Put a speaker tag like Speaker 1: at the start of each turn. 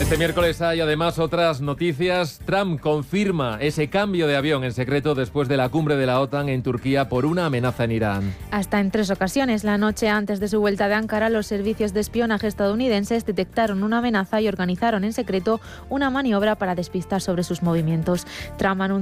Speaker 1: Este miércoles hay además otras noticias. Trump confirma ese cambio de avión en secreto después de la cumbre de la OTAN en Turquía por una amenaza en Irán.
Speaker 2: Hasta en 3 ocasiones, la noche antes de su vuelta de Ankara, los servicios de espionaje estadounidenses detectaron una amenaza y organizaron en secreto una maniobra para despistar sobre sus movimientos. Trump anunció